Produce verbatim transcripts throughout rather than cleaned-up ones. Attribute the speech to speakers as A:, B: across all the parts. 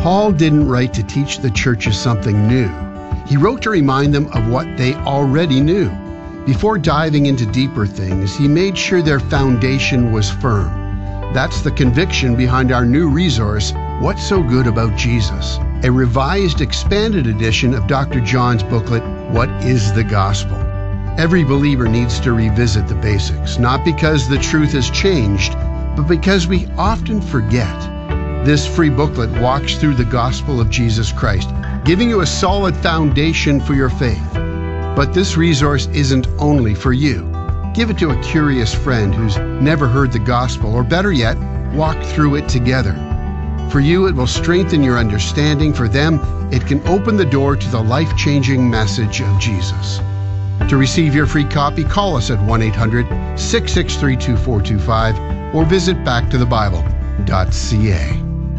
A: Paul didn't write to teach the churches something new. He wrote to remind them of what they already knew. Before diving into deeper things, he made sure their foundation was firm. That's the conviction behind our new resource, What's So Good About Jesus? A revised, expanded edition of Doctor John's booklet, What is the Gospel? Every believer needs to revisit the basics, not because the truth has changed, but because we often forget. This free booklet walks through the gospel of Jesus Christ, giving you a solid foundation for your faith. But this resource isn't only for you. Give it to a curious friend who's never heard the gospel, or better yet, walk through it together. For you, it will strengthen your understanding. For them, it can open the door to the life-changing message of Jesus. To receive your free copy, call us at one eight hundred, six six three, two four two five or visit back to the bible dot c a.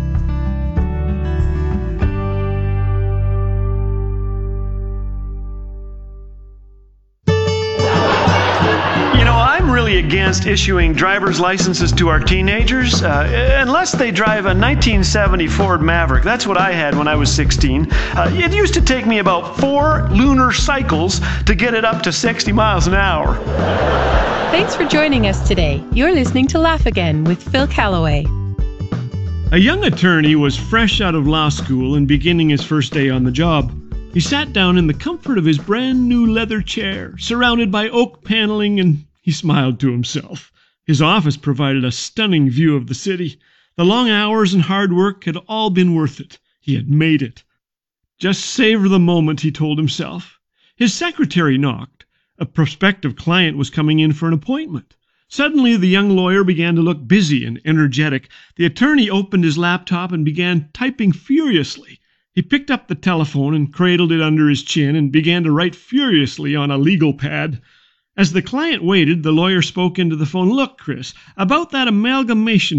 B: Really against issuing driver's licenses to our teenagers, uh, unless they drive a nineteen seventy Ford Maverick. That's what I had when I was sixteen. Uh, it used to take me about four lunar cycles to get it up to sixty miles an hour.
C: Thanks for joining us today. You're listening to Laugh Again with Phil Callaway.
D: A young attorney was fresh out of law school and beginning his first day on the job. He sat down in the comfort of his brand new leather chair, surrounded by oak paneling, and he smiled to himself. His office provided a stunning view of the city. The long hours and hard work had all been worth it. He had made it. Just savor the moment, he told himself. His secretary knocked. A prospective client was coming in for an appointment. Suddenly, the young lawyer began to look busy and energetic. The attorney opened his laptop and began typing furiously. He picked up the telephone and cradled it under his chin and began to write furiously on a legal pad. As the client waited, the lawyer spoke into the phone. "Look, Chris, about that amalgamation